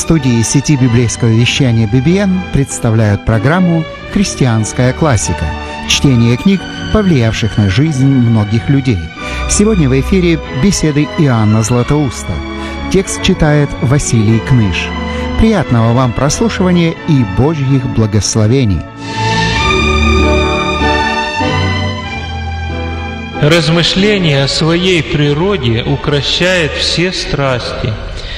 студии сети библейского вещания BBN представляют программу «Христианская классика». Чтение книг, повлиявших на жизнь многих людей. Сегодня в эфире беседы Иоанна Златоуста. Текст читает Василий Кныш. Приятного вам прослушивания и Божьих благословений. Размышление о своей природе укрощает все страсти.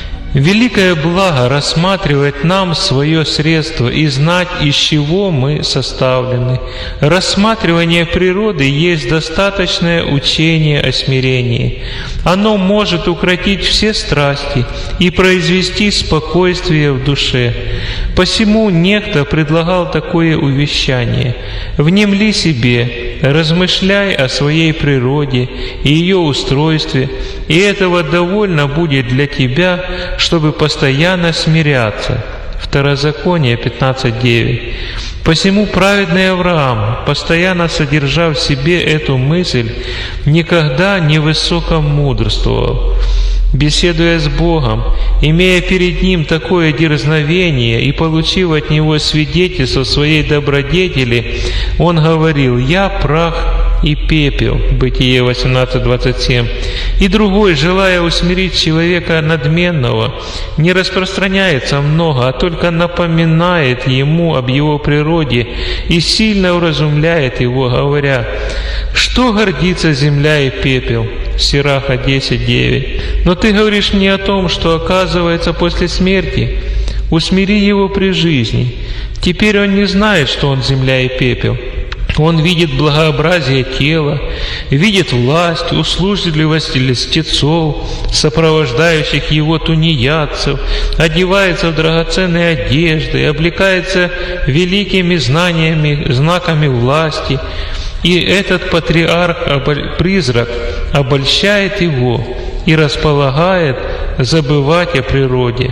Великое благо рассматривать нам свое средство и знать, из чего мы составлены. Рассматривание природы есть достаточное учение о смирении. Оно может укротить все страсти и произвести спокойствие в душе. Посему некто предлагал такое увещание: «Внемли себе, размышляй о своей природе и ее устройстве, и этого довольно будет для тебя, чтобы постоянно смиряться». Второзаконие 15:9. Посему праведный Авраам, постоянно содержа в себе эту мысль, никогда не высокомудрствовал. Беседуя с Богом, имея перед Ним такое дерзновение и получив от Него свидетельство своей добродетели, он говорил: «Я прах и пепел». Бытие 18:27. И другой, желая усмирить человека надменного, не распространяется много, а только напоминает ему об его природе и сильно уразумляет его, говоря: «Что гордится земля и пепел?» Сираха 10:9. Но ты говоришь мне о том, что оказывается после смерти. Усмири его при жизни. Теперь он не знает, что он земля и пепел. Он видит благообразие тела, видит власть, услужливость льстецов, сопровождающих его тунеядцев, одевается в драгоценные одежды, облекается великими знаниями, знаками власти. И этот патриарх-призрак обольщает его и располагает забывать о природе.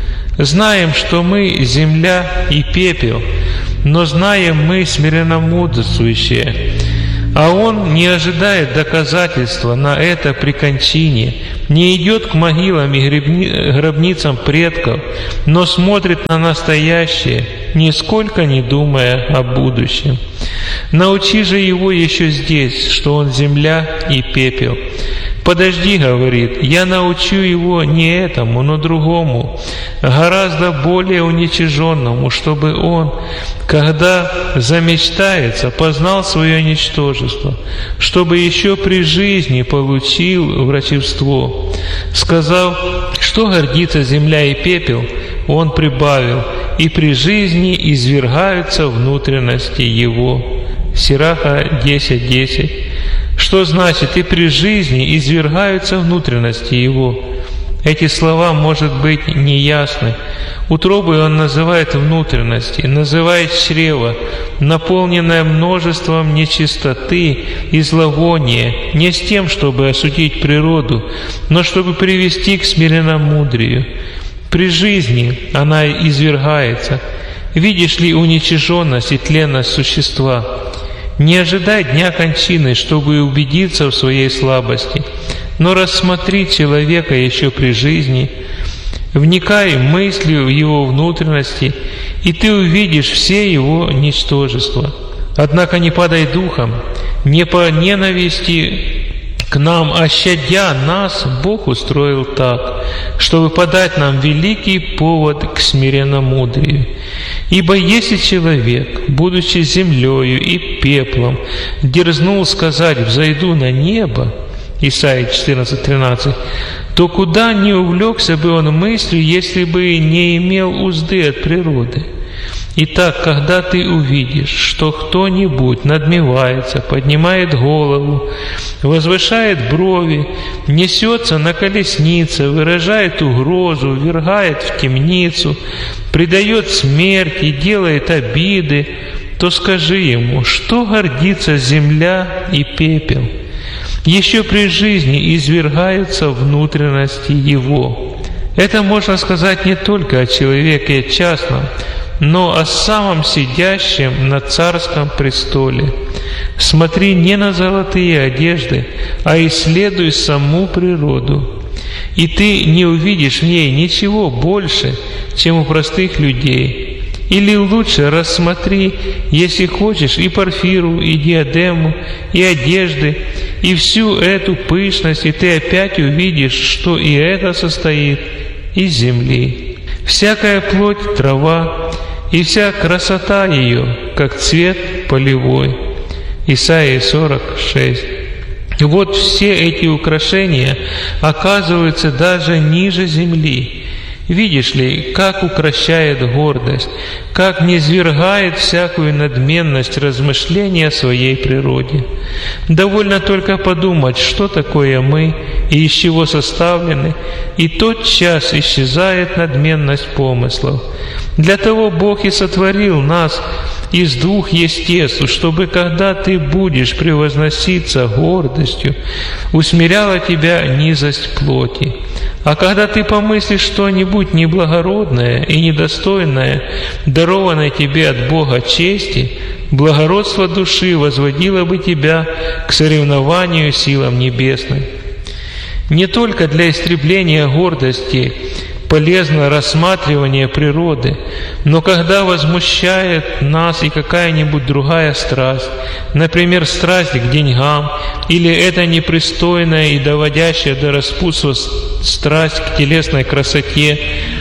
Знаем, что мы земля и пепел, но знаем мы смиренномудрствующие. А он не ожидает доказательства на это при кончине, не идет к могилам и гробницам предков, но смотрит на настоящее, нисколько не думая о будущем. Научи же его еще здесь, что он земля и пепел. «Подожди, — говорит, — я научу его не этому, но другому, гораздо более уничиженному, чтобы он, когда замечтается, познал свое ничтожество, чтобы еще при жизни получил врачевство». Сказав, что гордится земля и пепел, он прибавил: «И при жизни извергаются внутренности его». Сираха 10:10. Что значит «и при жизни извергаются внутренности его»? Эти слова, может быть, неясны. Утробой он называет внутренности, называет чрево, наполненное множеством нечистоты и зловония, не с тем, чтобы осудить природу, но чтобы привести к смиренномудрию. При жизни она извергается. Видишь ли уничиженность и тленность существа? Не ожидай дня кончины, чтобы убедиться в своей слабости, но рассмотри человека еще при жизни, вникай мыслью в его внутренности, и ты увидишь все его ничтожества. Однако не падай духом, не по ненависти к нам, а щадя нас, Бог устроил так, чтобы подать нам великий повод к смиренномудрию. Ибо если человек, будучи землею и пеплом, дерзнул сказать: «Взойду на небо», Исайя 14:13, то куда не увлекся бы он мыслью, если бы не имел узды от природы? Итак, когда ты увидишь, что кто-нибудь надмевается, поднимает голову, возвышает брови, несется на колеснице, выражает угрозу, ввергает в темницу, предает смерти, делает обиды, то скажи ему: что гордится земля и пепел? Еще при жизни извергаются внутренности его. Это можно сказать не только о человеке частном, но о самом сидящем на царском престоле. Смотри не на золотые одежды, а исследуй саму природу. и ты не увидишь в ней ничего больше, чем у простых людей. Или лучше рассмотри, если хочешь, и порфиру, и диадему, и одежды, и всю эту пышность, и ты опять увидишь, что и это состоит из земли. Всякая плоть — трава, и вся красота ее, как цвет полевой. Исайя 46. Вот все эти украшения оказываются даже ниже земли. Видишь ли, как укращает гордость, как низвергает всякую надменность размышления о своей природе. Довольно только подумать, что такое мы и из чего составлены, и тотчас исчезает надменность помыслов. Для того Бог и сотворил нас из двух естеств, чтобы, когда ты будешь превозноситься гордостью, усмиряла тебя низость плоти. А когда ты помыслишь что-нибудь неблагородное и недостойное, дарованное тебе от Бога чести, благородство души возводило бы тебя к соревнованию силам небесным. Не только для истребления гордости полезно рассматривание природы, но когда возмущает нас и какая-нибудь другая страсть, например, страсть к деньгам, или эта непристойная и доводящая до распутства страсть к телесной красоте,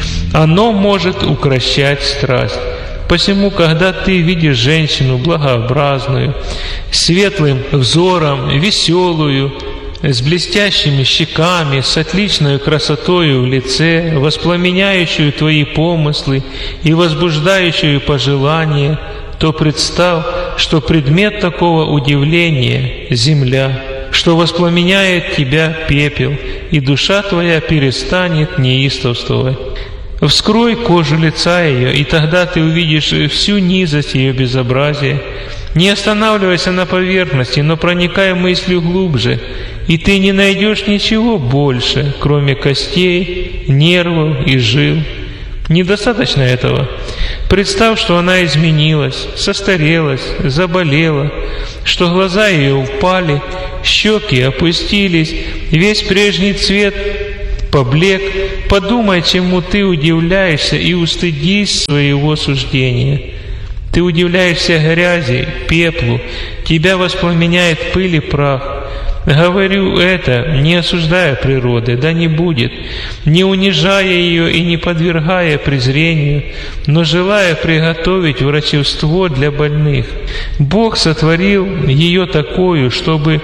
оно может укращать страсть. Посему, когда ты видишь женщину благообразную, светлым взором, веселую, с блестящими щеками, с отличной красотою в лице, воспламеняющую твои помыслы и возбуждающую пожелания, то представь, что предмет такого удивления — земля, что воспламеняет тебя пепел, и душа твоя перестанет неистовствовать. Вскрой кожу лица ее, и тогда ты увидишь всю низость ее безобразия. Не останавливайся на поверхности, но проникай мыслью глубже, и ты не найдешь ничего больше, кроме костей, нервов и жил. Недостаточно этого. Представь, что она изменилась, состарелась, заболела, что глаза ее упали, щеки опустились, весь прежний цвет поблек. Подумай, чему ты удивляешься, и устыдись своего суждения. Ты удивляешься грязи, пеплу, тебя воспламеняет пыль и прах. Говорю это, не осуждая природы, да не будет, не унижая ее и не подвергая презрению, но желая приготовить врачевство для больных. Бог сотворил ее такую, чтобы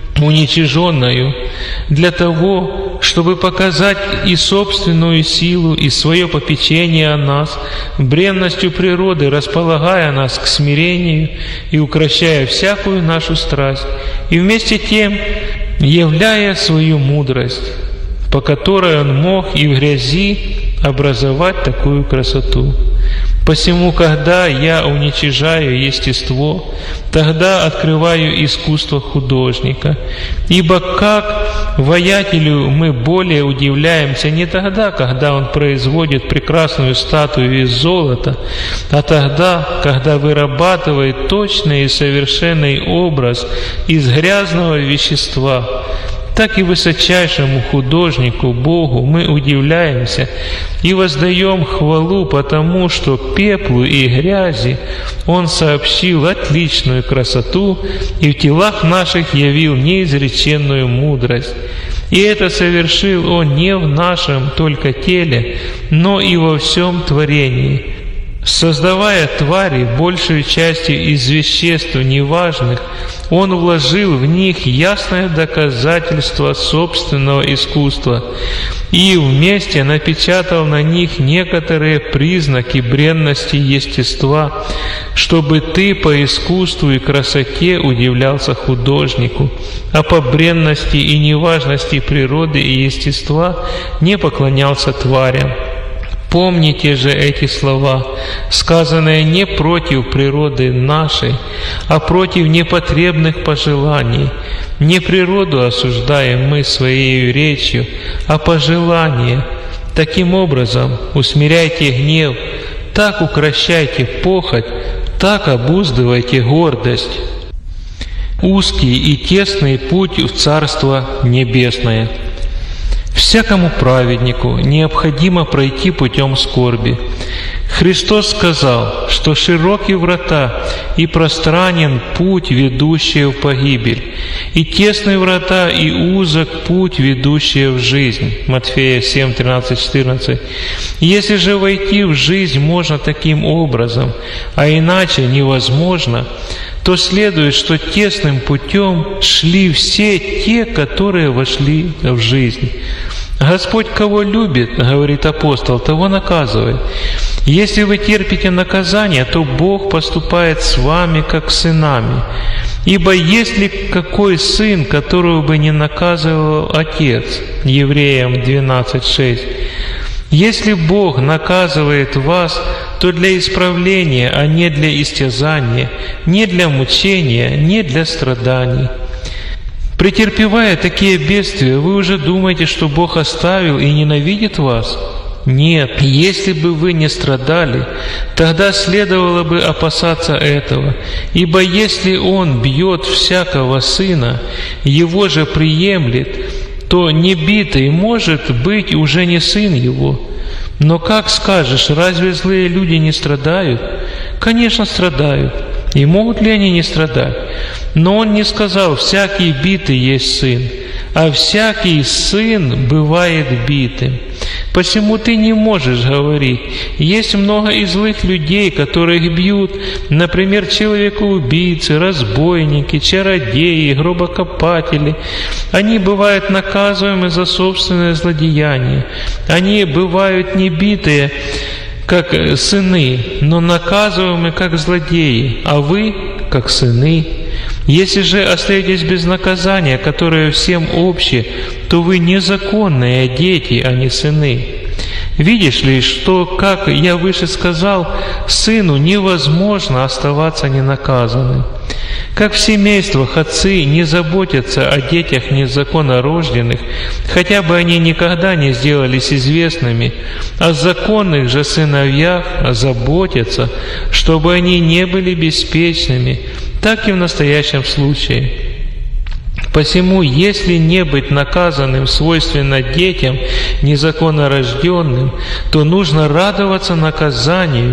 уничиженную, для того, чтобы показать и собственную силу, и свое попечение о нас, бренностью природы располагая нас к смирению и укрощая всякую нашу страсть, и вместе тем являя свою мудрость, по которой Он мог и в грязи образовать такую красоту. Посему, когда я уничижаю естество, тогда открываю искусство художника. Ибо как воятелю мы более удивляемся не тогда, когда он производит прекрасную статую из золота, а тогда, когда вырабатывает точный и совершенный образ из грязного вещества. Так и высочайшему художнику Богу мы удивляемся и воздаем хвалу, потому что пеплу и грязи Он сообщил отличную красоту и в телах наших явил неизреченную мудрость. И это совершил Он не в нашем только теле, но и во всем творении. Создавая твари, большую частью из веществ неважных, Он вложил в них ясное доказательство собственного искусства и вместе напечатал на них некоторые признаки бренности естества, чтобы ты по искусству и красоте удивлялся художнику, а по бренности и неважности природы и естества не поклонялся тварям. Помните же эти слова, сказанные не против природы нашей, а против непотребных пожеланий. Не природу осуждаем мы своей речью, а пожелания. Таким образом, усмиряйте гнев, так укрощайте похоть, так обуздывайте гордость. Узкий и тесный путь в Царство Небесное. Всякому праведнику необходимо пройти путем скорби. Христос сказал, что широки врата и пространен путь, ведущий в погибель, и тесны врата и узок путь, ведущий в жизнь. Матфея 7, 13, 14. Если же войти в жизнь можно таким образом, а иначе невозможно, то следует, что тесным путем шли все те, которые вошли в жизнь. Господь кого любит, говорит апостол, того наказывает. Если вы терпите наказание, то Бог поступает с вами, как с сынами. Ибо есть ли какой сын, которого бы не наказывал отец? Евреям 12:6. Если Бог наказывает вас, то для исправления, а не для истязания, не для мучения, не для страданий. Претерпевая такие бедствия, вы уже думаете, что Бог оставил и ненавидит вас? Нет, если бы вы не страдали, тогда следовало бы опасаться этого. Ибо если Он бьет всякого сына, его же приемлет, то не битый может быть уже не сын его. Но как скажешь, разве злые люди не страдают? Конечно, страдают. И могут ли они не страдать? Но Он не сказал, всякий битый есть сын, а всякий сын бывает битым. Посему ты не можешь говорить. Есть много и злых людей, которых бьют, например, человекоубийцы, разбойники, чародеи, гробокопатели. Они бывают наказываемы за собственное злодеяние. Они бывают не битые, как сыны, но наказываемы, как злодеи, а вы, как сыны. Если же остаетесь без наказания, которое всем общее, то вы незаконные дети, а не сыны. Видишь ли, что, как я выше сказал, сыну невозможно оставаться ненаказанным. Как в семействах отцы не заботятся о детях незаконнорожденных, хотя бы они никогда не сделались известными, о законных же сыновьях заботятся, чтобы они не были беспечными, так и в настоящем случае. Посему, если не быть наказанным свойственно детям незаконно рожденным, то нужно радоваться наказанию,